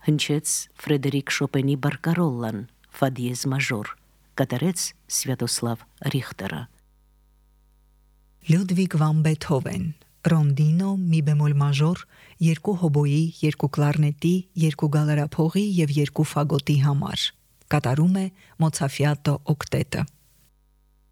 հնչեց Ֆրեդերիկ Շոպենի Բարկարոլլան, ֆա դիեզ մաժոր, կատարեց Սվյատոսլավ Ռիխտերը։ Լյուդվիգ վան Բեթհովեն, Ռոնդինո մի բեմոլ մաժոր, 2 հոբոյի, 2 կլարնետի, 2 գալարափողի և 2 ֆագոտի համար, կատարում է Մոցաֆիատո օկտետը։